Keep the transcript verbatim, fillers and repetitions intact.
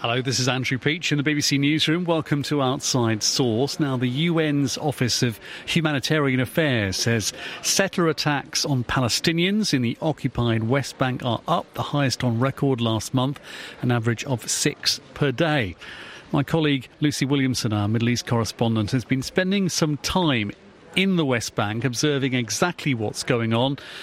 Hello, this is Andrew Peach in the B B C Newsroom. Welcome to Outside Source. Now, the U N's Office of Humanitarian Affairs says settler attacks on Palestinians in the occupied West Bank are up, the highest on record last month, an average of six per day. My colleague Lucy Williamson, our Middle East correspondent, has been spending some time in the West Bank, observing exactly what's going on.